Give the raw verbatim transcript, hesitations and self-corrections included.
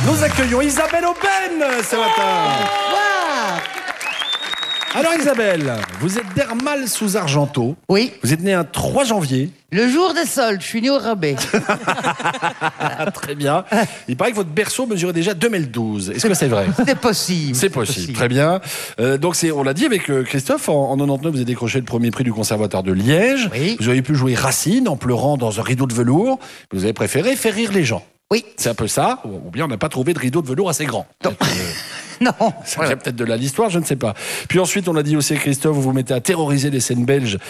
Nous accueillons Isabelle Aubin ce matin. Alors Isabelle, vous êtes d'Hermal sous Argenteau. Oui. Vous êtes née un trois janvier. Le jour des soldes, je suis né au rabais. Très bien. Il paraît que votre berceau mesurait déjà deux mètres douze. Est-ce que c'est vrai? C'est possible. C'est possible, très bien. Euh, donc c'est, on l'a dit avec euh, Christophe, en, en quatre-vingt-dix-neuf, vous avez décroché le premier prix du Conservatoire de Liège. Oui. Vous avez pu jouer Racine en pleurant dans un rideau de velours. Vous avez préféré faire rire les gens. Oui. C'est un peu ça, ou bien on n'a pas trouvé de rideau de velours assez grand. Non. Non. Ça vient peut-être de là l'histoire, je ne sais pas. Puis ensuite, on l'a dit aussi à Christophe, vous vous mettez à terroriser les scènes belges